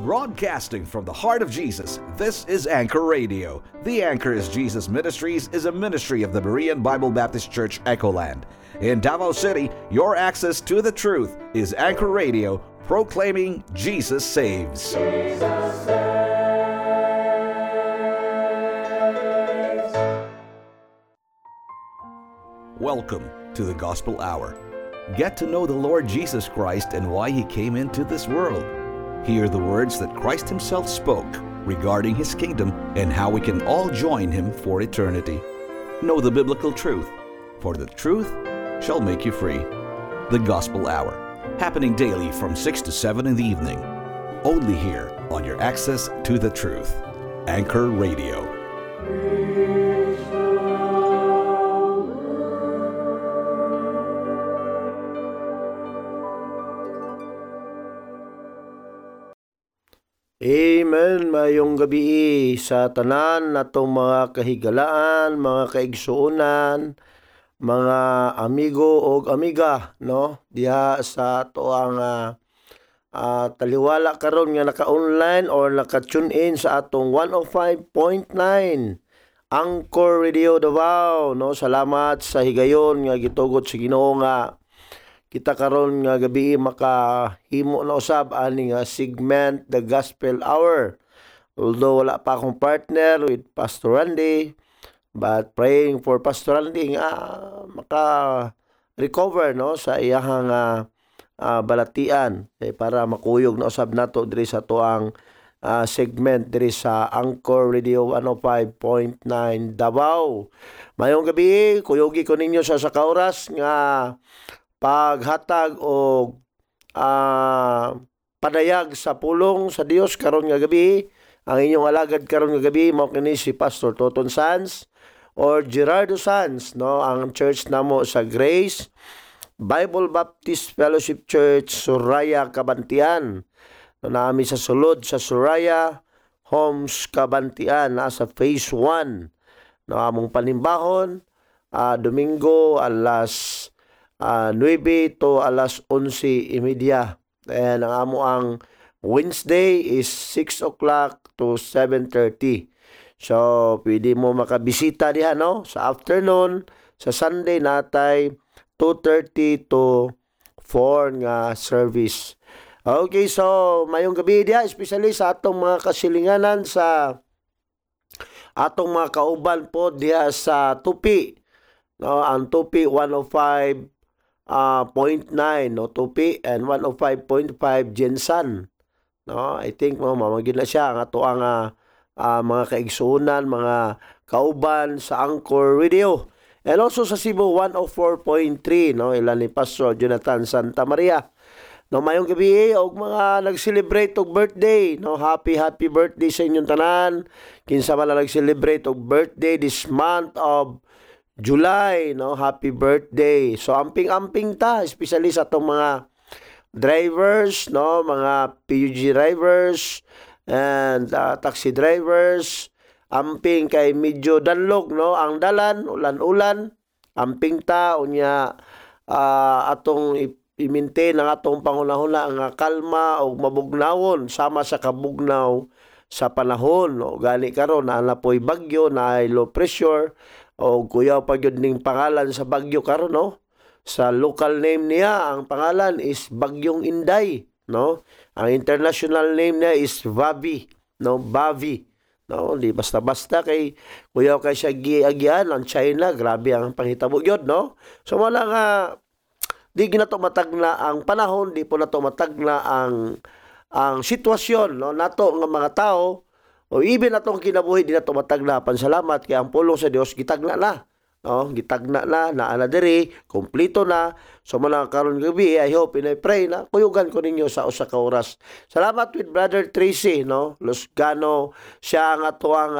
Broadcasting from the heart of Jesus, this is Anchor Radio. The Anchor is Jesus Ministries is a ministry of the Berean Bible Baptist Church, Echoland. In Davao City, your access to the truth is Anchor Radio, proclaiming Jesus saves. Jesus saves. Welcome to the Gospel Hour. Get to know the Lord Jesus Christ and why He came into this world. Hear the words that Christ Himself spoke regarding His kingdom and how we can all join Him for eternity. Know the biblical truth, for the truth shall make you free. The Gospel Hour, happening daily from 6 to 7 in the evening. Only here on your access to the truth. Anchor Radio. Amen. Mayong gabi sa tanan natong mga kahigalaan, mga kaigsuonan, mga amigo o amiga, no? Diha sa toang taliwala karon nga naka-online or naka-tune in sa atong 105.9 Anchor Radio Davao, no? Salamat sa higayon nga gitugot sa Ginoo nga kita karon nga gabi makahimo na usab ani nga segment The Gospel Hour. Although wala pa akong partner with Pastor Randy, but praying for Pastor Randy nga maka-recover, no, sa iyahang balatian para makuyog na usab nato diri sa tuang segment diri sa Anchor Radio 105.9 Davao. Mayong gabi, kuyogi ko ninyo sa oras nga paghatag o padayag sa pulong sa Dios karon nga gabi. Ang inyong alagad karon nga gabi mao kini si Pastor Toton Sanz or Gerardo Sanz, no, ang church namo sa Grace Bible Baptist Fellowship Church, Suraya, Cabantian. No, naami sa sulod sa Suraya Homes, Cabantian, nasa phase 1. No, among panimbahon Domingo alas 9 to alas 11:30. And ang amo ang Wednesday is 6 o'clock to 7:30. So, pwede mo makabisita diha, no? Sa afternoon, sa Sunday natay 2:30 to 4 nga service. Okay, so mayong gabi diha, especially sa atong mga kasilinganan sa atong mga kauban po diha sa Tupi. No, ang Tupi 105.9 no, Tupi, and 105.5 Jensan. No, I think mamagin na siya ang ato ang mga kaigsuonan, mga kauban sa Anchor Radio. And also sa Cebu 104.3, no, ilan ni Pastor Jonathan Santa Maria. No, mayong gabi og mga nag-celebrate og birthday, no, happy birthday sa inyong tanan. Kinsa man nag-celebrate og birthday this month of July, no, happy birthday. So amping-amping ta, especially sa itong mga drivers, no, mga PUG drivers and taxi drivers. Amping kay medyo danlog, no, ang dalan, ulan-ulan. Amping ta unya atong i-maintain ang atong pangunahuna nga kalma o mabugnawon sama sa kabugnaw sa panahon, no. Gani karon na po'y bagyo, na low pressure o kuya pa yun ning pangalan sa bagyo karon, no. Sa local name niya ang pangalan is Bagyong Inday, no. Ang international name niya is Bavi, no, Bavi, no. Di basta-basta kay kuya kay siya giagyan ang China, grabe ang panghitabo gyud, no. So wala nga di ginato matagna ang panahon, di po nato matagna ang sitwasyon, no, nato nga mga tao. O even atong kinabuhi di nato matagna, pansalamat kay ang pulong sa Dios gitagna na, no, gitagna na ana diri, kompleto na. So man karon gabi, I hope and I pray na kuyugan ko ninyo sa usa ka oras. Salamat with Brother Tracy, no, Losgano, siya ang ato ang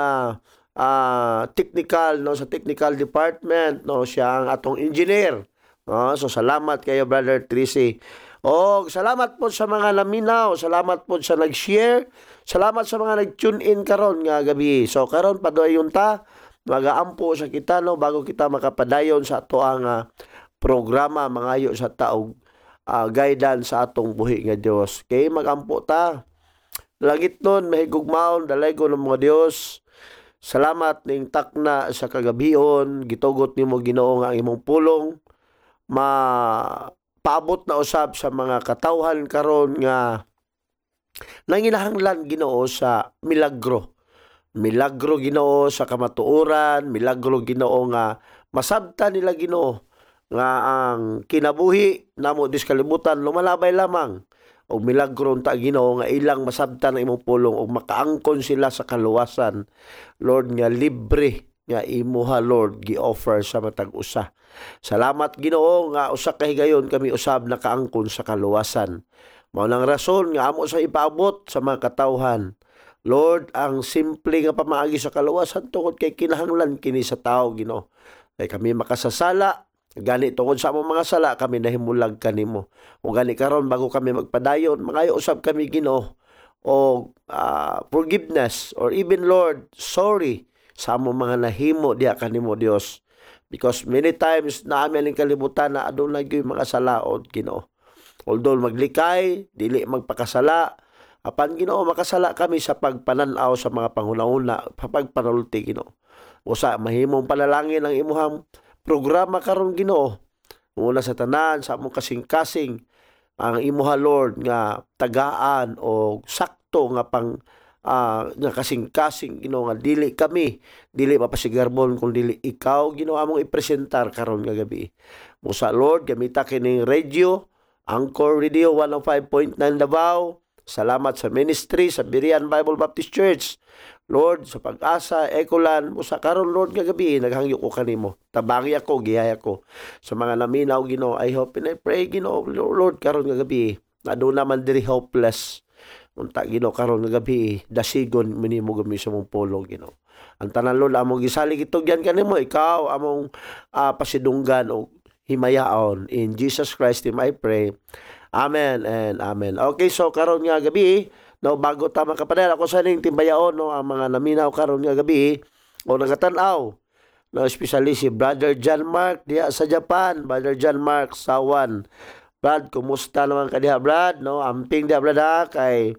technical, no, sa technical department, no, siya ang atong engineer. No, so salamat kayo Brother Tracy. O salamat po sa mga naminaw, salamat po sa nag-share, salamat sa mga nag-tune in karon nga gabi. So karon paduayon ta, magaampo sa kita, no, bago kita makapadayon sa ato ang programa mangayo sa taog guidance sa atong buhi nga Dios. Kay magampo ta langit nun mahigugmaon dalaygo ng mga Dios. Salamat ning takna sa kagabion, gitugot nimo Ginoo nga imong pulong paabot na usab sa mga katawhan karon nga nanginahanglan Ginoo sa milagro. Milagro Ginoo sa kamatuoran, milagro Ginoo nga masabtan nila Ginoo nga ang kinabuhi namo dis kalibutan lumalabay lamang. O milagro ta Ginoo nga ilang masabtan ang imong pulong ug makaangkon sila sa kaluwasan. Lord nga libre nga imuha Lord gi-offer sa matag usa. Salamat Ginoo nga usa ka higayon kami usab nakaangkon sa kaluwasan. Mao nang rason nga amo sa ipaabot sa mga katawhan. Lord, ang simple nga pamaagi sa kaluwasan tungod kay kinahanglan kini sa tao Ginoo. Kay kami makasasala, gani tungod sa among mga sala kami nahimulag kanimo. O gani karon bago kami magpadayon, mangayo usab kami Ginoo o forgiveness or even Lord, sorry sa among mga nahimo diha kanimo Dios. Because many times naami ang kalibutan na adunay gyud mga salaod Ginoo. Although maglikay, dili magpakasala, apan Ginoo makasala kami sa pagpananaw sa mga panghuna-huna, pagpanulti Ginoo. Usa mahimong panalangin ang imuhang programa karon Ginoo. Una sa tanan sa among kasing-kasing ang imuha Lord nga tagaan o sakto nga nga kasing-kasing Ginoo nga dili mapasigarbon kung dili ikaw Ginoo among ipresentar karon nga gabi. Musa Lord gamita kining radio Anchor Radio 105.9 Davao. Salamat sa ministry sa Birian Bible Baptist Church. Lord, sa Pag-asa, Ecolan, musa karon Lord nga gabi naghangyo ko kanimo. Tabangi ako, gihaya ko sa mga naminaw Ginoo. I hope and I pray Ginoo Lord karon nga gabi. Aduna man diri hopeless. Unta Ginoo karon nga gabi dasigon minimo gami sa mong pulong Ginoo. Ang tanan Lord among gisalig itugyan kanimo, ikaw among pasidunggan o himayaon. In Jesus Christ name I pray. Amen and amen. Okay, so karon nga gabi, no, bago ta makapanel ako sa ning timbayaon no ang mga naminaw karon nga gabi o nagatan-aw. No, especially si Brother John Mark diha sa Japan, Brother John Mark Sawan. Brad, kumusta naman ka diha, Brad? No, amping diha Brad ha, kay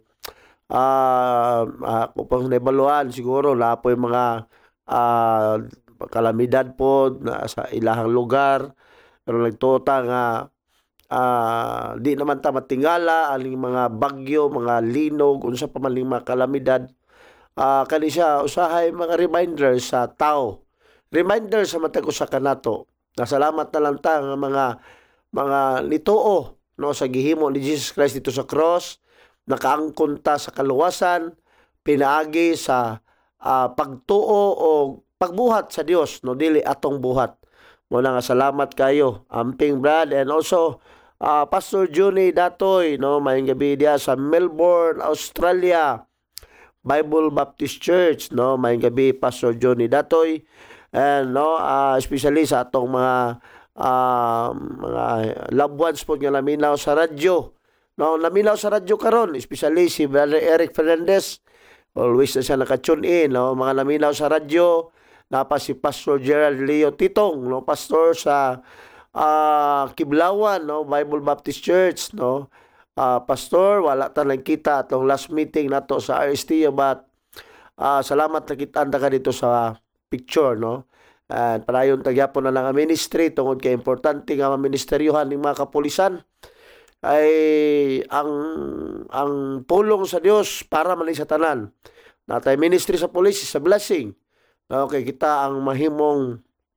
ako pang nabaluan siguro lapoy mga kalamidad po na sa ilahang lugar. Pero nagtuta nga di naman ta matingala aling mga bagyo, mga linog, unsa pa man mga kalamidad. Kani siya usahay mga reminder sa tao. Reminder sa matag usa kanato. Nasalamat na lang ta nga mga nituo no sa gihimo ni Jesus Christ dito sa cross, nakaangkon ta sa kaluwasan, pinaagi sa pagtuo o pagbuhat sa Dios no dili atong buhat. Muna nga salamat kayo, amping Brad, and also Pastor Johnny Datoy, no, mayong gabi dia sa Melbourne, Australia, Bible Baptist Church, no, mayong gabi Pastor Johnny Datoy, and no, especially sa atong mga loved ones po nga naminaw sa radyo, no, naminaw sa radyo karon, especially si Brother Eric Fernandez, always na siya naka-tune in, no, mga naminaw sa radyo. Napa si Pastor Gerald Leo Titong, no, pastor sa Kiblawan, no, Bible Baptist Church, no. Pastor, wala ta nagkita atong last meeting nato sa RST, but salamat nakita ka dito sa picture, no. And padayon tagyapon na lang ang ministry tungod kay importante nga ministeryohan ng mga kapulisan ay ang pulong sa Dios para man sa tanan. Natay ministry sa police is a blessing. Okay, kita ang mahimong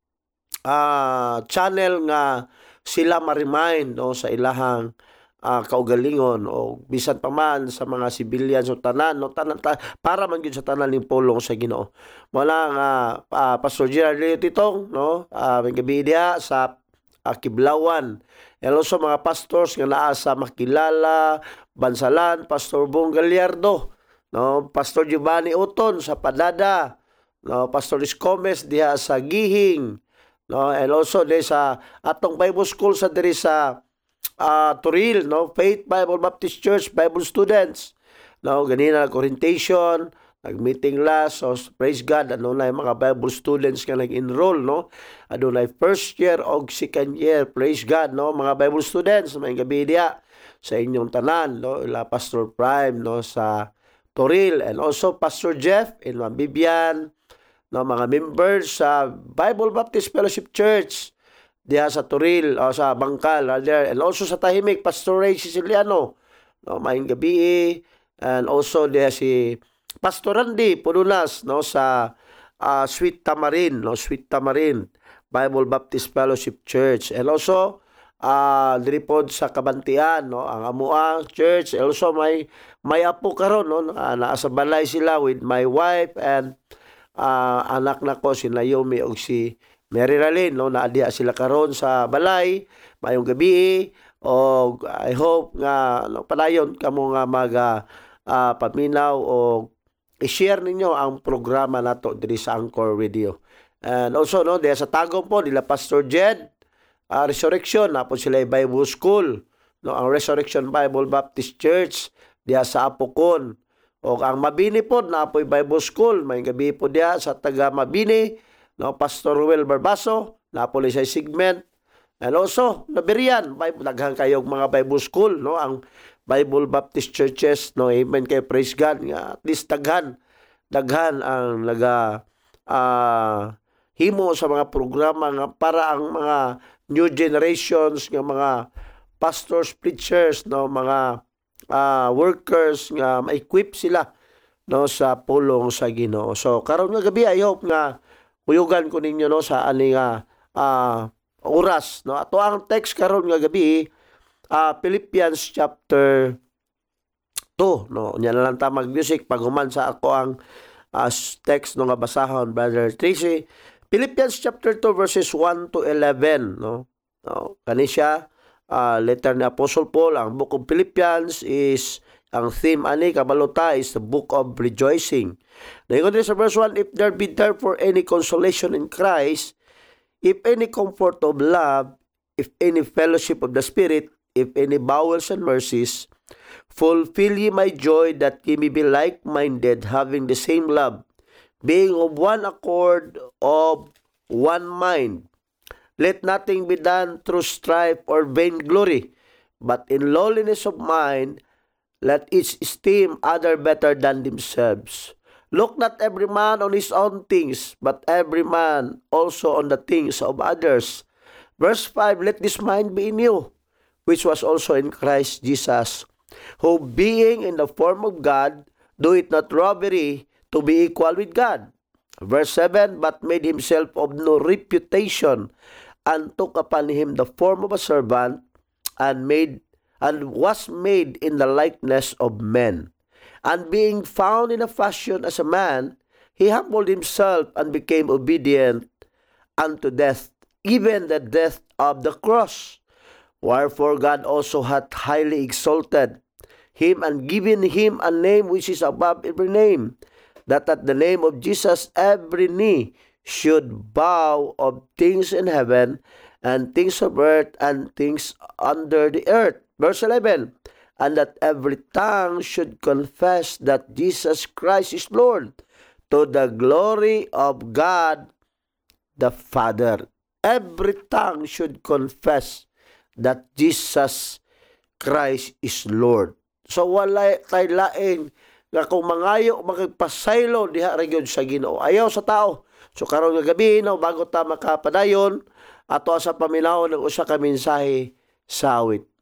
channel nga sila ma-remind no, sa ilahang kaugalingon o bisan pa man sa mga civilians o tanan, no, para man gyud sa tanan ning pulong sa Ginoo. Wala nga Pastor Gerald Leo Titong, no, may gabi diha sa Kiblawan. And also mga pastors nga naa sa Makilala, Bansalan, Pastor Bong Gallardo, no, Pastor Giovanni Uton sa Padada, no, Pastor Gomez diha sa Gihing, no, and also diha sa atong Bible School sa diri sa Turil, no, Faith Bible Baptist Church Bible students, no, ganina orientation, nag-meeting last, so praise God, adunay mga Bible students nga nag-enroll, no, adunay first year o second year, praise God, no, mga Bible students, may gabi diha sa inyong tanan, no, ila Pastor Prime, no, sa Toril, and also Pastor Jeff and Ma'am Bibian, no, mga members sa Bible Baptist Fellowship Church diha sa Toril, o sa Bangkal, rather, and also sa Tahimik, Pastor Ray Siciliano, no, maayong gabi, and also diha si Pastor Randy Pununas, no, sa Sweet Tamarin, no, Sweet Tamarin Bible Baptist Fellowship Church, and also diri pod sa Kabantian, no, ang Amua Church. Also may apo karon, no, naa sa balay sila with my wife and anak nako si Naomi ug si Mary Ralyn, no, naadiya sila karon sa balay. Mayong gabi, o I hope nga no, padayon kamo nga paminaw o i-share ninyo ang programa nato diri sa Anchor Radio. And also, no, diya sa Tagum po nila Pastor Jed, Resurrection, na po sila Bible School, no, ang Resurrection Bible Baptist Church diya sa Apokon. O ang Mabini po, na po Bible School, may gabi po diya sa taga Mabini, no, Pastor Ruel Barbaso, na po sa segment. And also, Nabirian, daghang kayong mga Bible School, no, ang Bible Baptist Churches, no, amen kay praise God, nga at least daghan ang himo sa mga programa nga para ang mga new generations nga mga pastors, preachers, no, mga workers nga ma-equip sila, no, sa pulong sa Ginoo. So karon nga gabi I hope nga uyugan ko ninyo, no, sa ani nga oras, no. Ato ang text karon nga gabi Philippians chapter 2, no. Nya na lang ta mag-music paghuman sa ako ang text no nga basahon, Brother Tracy. Philippians chapter 2 verses 1 to 11, no. Kani siya letter ni Apostle Paul. Ang book of Philippians is ang theme ani kabalota is the book of rejoicing. Naingon din sa verse 1, if there be therefore any consolation in Christ, if any comfort of love, if any fellowship of the Spirit, if any bowels and mercies, fulfill ye my joy, that ye may be like-minded, having the same love, being of one accord, of one mind. Let nothing be done through strife or vainglory, but in lowliness of mind, let each esteem other better than themselves. Look not every man on his own things, but every man also on the things of others. Verse 5, let this mind be in you, which was also in Christ Jesus, who being in the form of God, do it not robbery to be equal with God. Verse 7, but made himself of no reputation, and took upon him the form of a servant, and was made in the likeness of men. And being found in a fashion as a man, he humbled himself and became obedient unto death, even the death of the cross. Wherefore God also hath highly exalted him, and given him a name which is above every name, that at the name of Jesus every knee should bow, of things in heaven, and things of earth, and things under the earth. Verse 11, and that every tongue should confess that Jesus Christ is Lord, to the glory of God the Father. Every tongue should confess that Jesus Christ is Lord. So wala tayo laing nga kung mangayo magpasaylo diha ra gyud sa Ginoo, ayaw sa tao. So karon nga gabi, no, bago ta makapadayon ato sa paminaw ng usa ka mensahe sa awit.